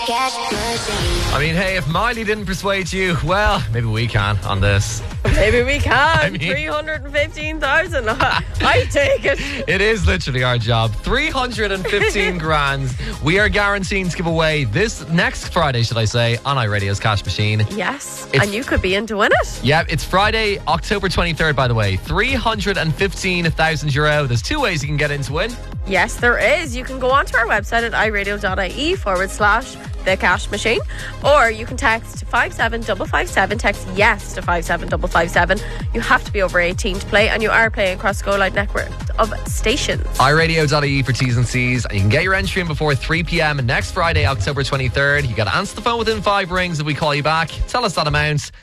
I mean, hey, if Miley didn't persuade you, well, maybe we can on this. Maybe we can. 315,000. I take it. It is literally our job. 315 grand. We are guaranteeing to give away this next Friday, should I say, on iRadio's Cash Machine. Yes, and you could be in to win it. Yeah, it's Friday, October 23rd, by the way. 315,000 euro. There's two ways you can get in to win. Yes, there is. You can go onto our website at iradio.ie/the cash machine, or you can text 57557, text yes to 57557. You have to be over 18 to play, and you are playing across the Go Light network of stations. iRadio.ie for T's and C's, and you can get your entry in before 3 p.m. next Friday, October 23rd. You got to answer the phone within 5 rings if we call you back. Tell us that amount.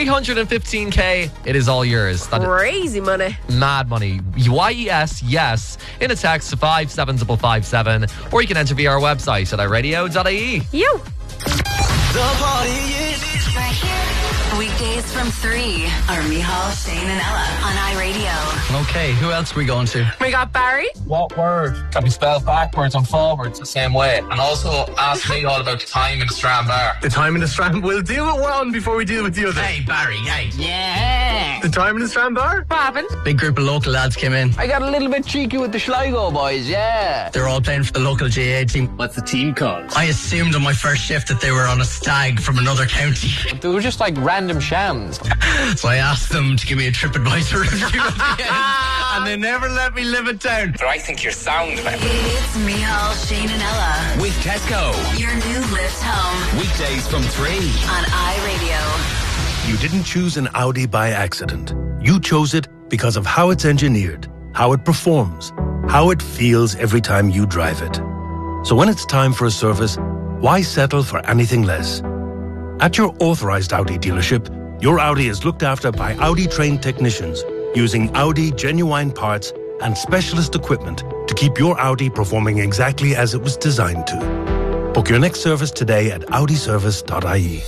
315k, it is all yours. That crazy money. Mad money. YES, yes, in a text to 57557, or you can enter via our website at iRadio.ie. You. The party is right here. Weekdays from 3 are Michal, Shane and Ella on iRadio. Okay, who else are we going to? We got Barry. What word can be spelled backwards and forwards the same way? And also ask me all about the time in the Strand Bar. The time in the Strand. We'll deal with one before we deal with the other. Hey, Barry, hey. Yeah. The time in the Strand Bar? What happened? Big group of local lads came in. I got a little bit cheeky with the Sligo boys, yeah. They're all playing for the local GA team. What's the team called? I assumed on my first shift that they were on a stag from another county. They were just like random shams. So I asked them to give me a TripAdvisor review at the end, and they never let me live it down. But I think you're sound, man. It's Michal, Shane and Ella with Tesco. Your new lift home. Weekdays from 3 on iRadio. You didn't choose an Audi by accident. You chose it because of how it's engineered, how it performs, how it feels every time you drive it. So when it's time for a service, why settle for anything less? At your authorized Audi dealership, your Audi is looked after by Audi-trained technicians using Audi genuine parts and specialist equipment to keep your Audi performing exactly as it was designed to. Book your next service today at audiservice.ie.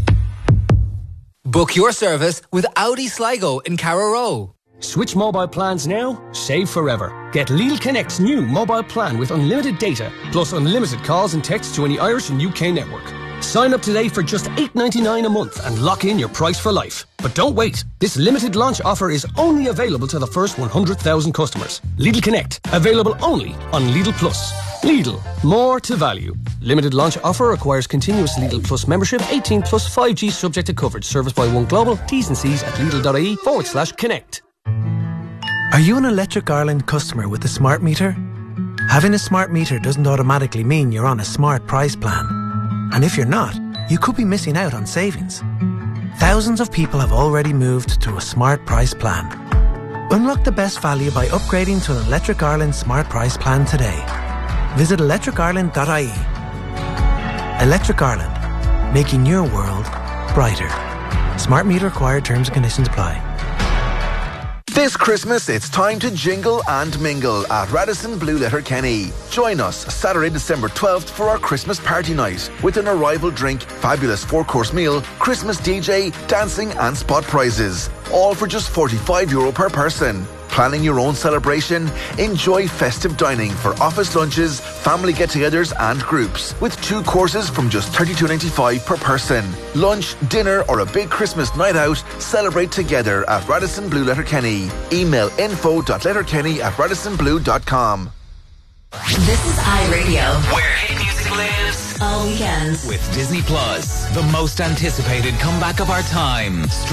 Book your service with Audi Sligo in Carrow. Switch mobile plans now, save forever. Get Lidl Connect's new mobile plan with unlimited data, plus unlimited calls and texts to any Irish and UK network. Sign up today for just $8.99 a month and lock in your price for life. But don't wait. This limited launch offer is only available to the first 100,000 customers. Lidl Connect, available only on Lidl Plus. Lidl, more to value. Limited launch offer requires continuous Lidl Plus membership, 18 plus 5G subject to coverage. Service by One Global. T's and C's at Lidl.ie/connect. Are you an Electric Ireland customer with a smart meter? Having a smart meter doesn't automatically mean you're on a smart price plan. And if you're not, you could be missing out on savings. Thousands of people have already moved to a smart price plan. Unlock the best value by upgrading to an Electric Ireland smart price plan today. Visit electricireland.ie. Electric Ireland, making your world brighter. Smart meter required, terms and conditions apply. This Christmas, it's time to jingle and mingle at Radisson Blue Letter Kenny. Join us Saturday, December 12th for our Christmas party night with an arrival drink, fabulous 4-course meal, Christmas DJ, dancing and spot prizes. All for just €45 per person. Planning your own celebration? Enjoy festive dining for office lunches, family get-togethers and groups with 2 courses from just $32.95 per person. Lunch, dinner or a big Christmas night out, celebrate together at Radisson Blue Letter Kenny. Email info.letterkenny@radissonblue.com. This is iRadio, where hit music lives all weekend with Disney Plus, the most anticipated comeback of our time.